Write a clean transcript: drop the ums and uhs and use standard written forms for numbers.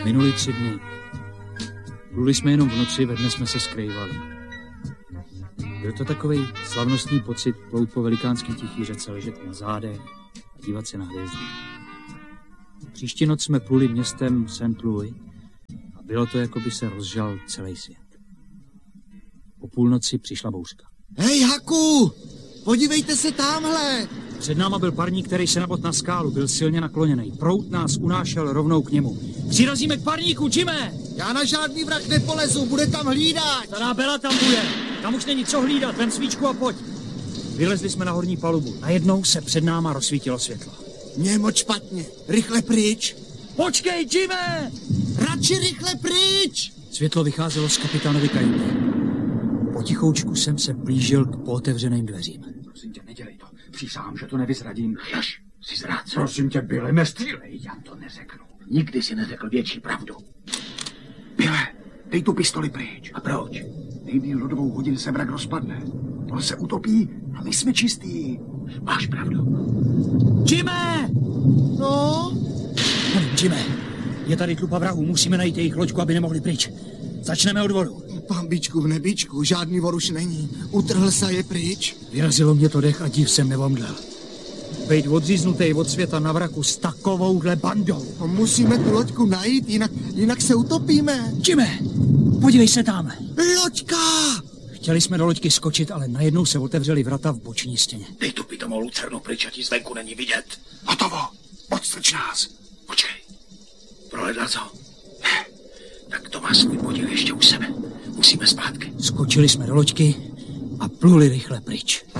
Minuli 3 dny. Pluli jsme jenom v noci, ve dne jsme se skrývali. Byl to takovej slavnostní pocit plout po velikánský tichý řece, ležet na zádech a dívat se na hvězdy. Příští noc jsme pluli městem St. Louis a bylo to, jako by se rozžal celý svět. Po půlnoci přišla bouřka. Hej, Haku! Podívejte se tamhle! Před náma byl parník, který se nabodl na skálu, byl silně nakloněný. Proud nás unášel rovnou k němu. Přirazíme k parníku, Jime! Já na žádný vrak nepolezu, bude tam hlídat! Stará Bela tam bude. Tam už není co hlídat, vem svíčku a pojď. Vylezli jsme na horní palubu. Najednou se před náma rozsvítilo světlo. Mě je moc špatně. Rychle pryč. Počkej, Jime! Radši rychle pryč! Světlo vycházelo z kapitánovy kajuty. Potichoučku jsem se blížil k pootevřeným dveřím. Prosím tě, nedělej to. Přísahám, že to nevyzradím. Jaž, jsi zrádce. Prosím tě, Byle, nestřílej. Já to neřeknu. Nikdy si neřekl větší pravdu. Byle, dej tu pistoli pryč. A proč? Nejdýl do 2 hodin se vrak rozpadne. On se utopí a my jsme čistí. Máš pravdu. Jime! No? Jime, je tady tlupa vrahů, musíme najít jejich loďku, aby nemohli pryč. Začneme od vodu. Pambičku v nebíčku, žádný vor už není. Utrhl se je pryč. Vyrazilo mě to dech a div jsem nevomdlel. Bejt odříznutej od světa na vraku s takovouhle bandou. Musíme tu loďku najít, jinak se utopíme. Jime, podívej se tam. Loďka! Chtěli jsme do loďky skočit, ale najednou se otevřely vrata v boční stěně. Dej tu pitomou lucernu pryč, a ti zvenku není vidět. Hotovo, odstrč nás. Počkej, prohledal to. Tak to má svůj podíl ještě u sebe. Musíme zpátky. Skočili jsme do loďky a pluli rychle pryč.